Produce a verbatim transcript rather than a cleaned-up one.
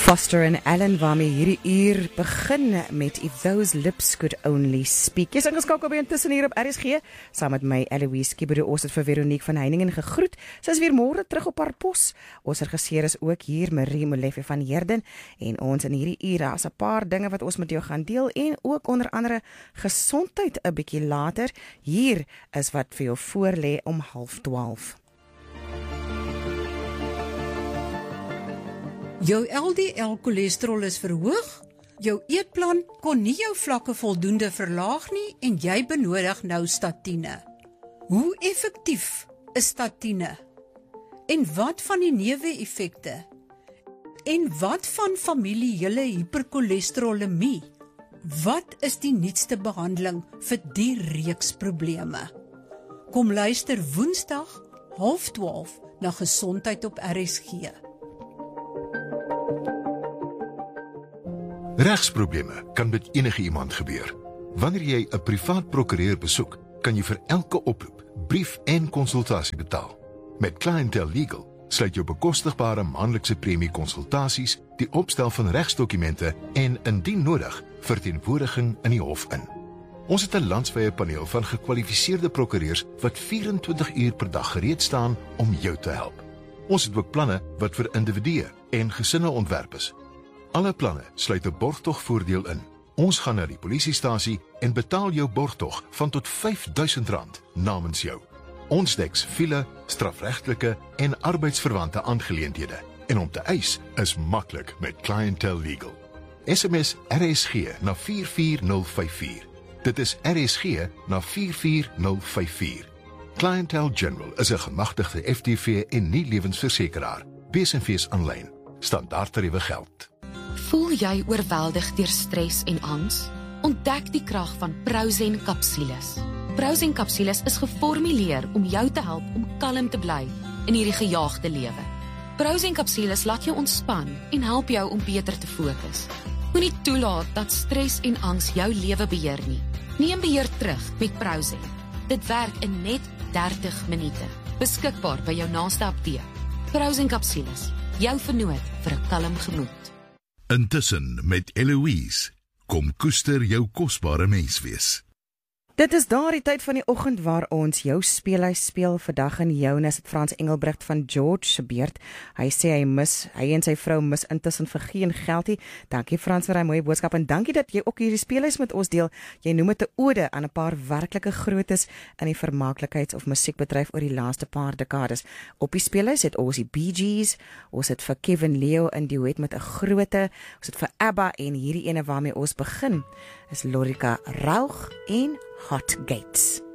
Foster en Allen waarmee hierdie uur begin met If Those Lips Could Only Speak. Jy is ingeskakel by Intussen hier op R S G, saam met my Eloise Kibede. Ons het vir Veronique van Heiningen gegroet. Sy is weer môre terug op haar pos. Ons regisseur is ook hier, Marie Molefe van Heerden, en ons in hierdie ure as 'n paar dinge wat ons met jou gaan deel, en ook onder andere gesondheid 'n bietjie later. Hier is wat vir jou voorlê om half twaalf. Jou L D L-cholesterol is verhoog, jou eetplan kon nie jou vlakke voldoende verlaag nie en jy benodig nou statiene. Hoe effektief is statiene? En wat van die neeweffekte? En wat van familiele hipercholesterolemie? Wat is die nuutste behandeling vir die reeks probleme? Kom luister Woensdag, half twaalf, na Gesondheid op R S G. Regsprobleme kan met enige iemand gebeur. Wanneer jy 'n privaat prokureur besoek, kan jy vir elke oproep, brief en konsultasie betaal. Met Clientele Legal sluit jou bekostigbare maandelikse premie konsultasies, die opstel van regsdokumente en, indien nodig, verteenwoordiging in die hof in. Ons het 'n landwyse paneel van gekwalifiseerde prokureurs wat vyf-en-twintig uur per dag gereed staan om jou te help. Ons het ook planne wat vir individue en gesinne ontwerp is. Alle planne sluit 'n borgtogvoordeel in. Ons gaan na die polisiestasie en betaal jou borgtog van tot vyf duisend rand namens jou. Ons deks file, strafregtelike en arbeidsverwante aangeleenthede. En om te eis is maklik met Clientele Legal. S M S R S G na vier vier nul vyf vier. Dit is R S G na vier vier nul vyf vier. Clientele General is 'n gemagtigde F T V en nie lewensversekeraar. Wees en wees aanlyn. Standaardtariewe geld. Voel jy oorweldig deur stres en angs? Ontdek die krag van Prozen kapsules. Prozen kapsules is geformuleer om jou te help om kalm te bly in hierdie gejaagde lewe. Prozen kapsules laat jou ontspan en help jou om beter te fokus. Moenie toelaat dat stres en angs jou lewe beheer nie. Neem beheer terug met Prozen. Dit werk in net dertig minute. Beskikbaar by jou naaste apteek. Prozen kapsules, jou vernoot vir 'n kalm gemoed. Intussen met Eloise, kom koester jou kosbare menswees. Dit is daardie tyd van die oggend waar ons jou speelhuis speel. Vandag in joune is dit Frans Engelbrecht van George se beurt. Hy sê hy mis, hy en sy vrou mis intussen vir geen geld nie. Dankie Frans vir hy mooi boodskap en dankie dat jy ook hierdie speelhuis met ons deel. Jy noem dit 'n ode aan 'n paar werklike grootes in die vermaaklikheids- of musiekbedryf oor die laaste paar dekades. Op die speelhuis het ons die Bee Gees, ons het vir Kevin Leo in duet met 'n groote, ons het vir ABBA en hierdie ene waarmee ons begin is Lorica Raug en Hot Gates.